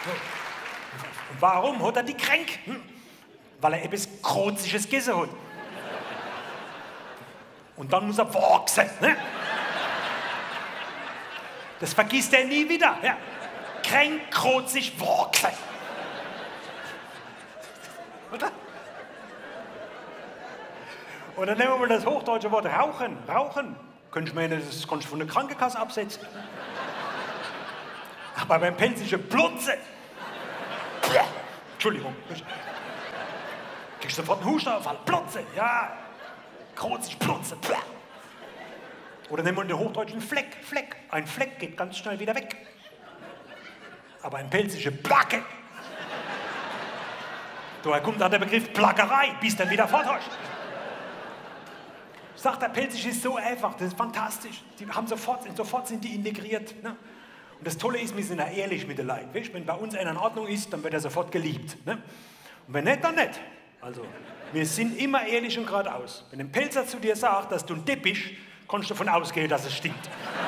Und warum hat er die Kränk? Weil er etwas Krozisches gegessen hat. Und dann muss er wachsen. Ne? Das vergisst er nie wieder. Ja. Kränk, krozig, wachsen. Oder? Oder nehmen wir mal das hochdeutsche Wort rauchen. Rauchen. Könnte ich meinen, das kannst du von der Krankenkasse absetzen. Aber beim pelzischen Plutze. Entschuldigung. Kriegst du sofort einen Hustenanfall. Plutze. Ja. Krozig, Plutze. Oder nehmen wir den hochdeutschen Fleck. Fleck. Ein Fleck geht ganz schnell wieder weg. Aber ein pelzische Placke. Daher kommt dann der Begriff Plackerei, bis dann wieder forthäuscht. Sagt der Pelzig ist so einfach, das ist fantastisch. Die haben sofort sind die integriert. Ne? Und das Tolle ist, wir sind ja ehrlich mit den Leuten. Weißt? Wenn bei uns einer in Ordnung ist, dann wird er sofort geliebt. Ne? Und wenn nicht, dann nicht. Also, wir sind immer ehrlich und geradeaus. Wenn ein Pelzer zu dir sagt, dass du ein Depp bist, kannst du davon ausgehen, dass es stimmt.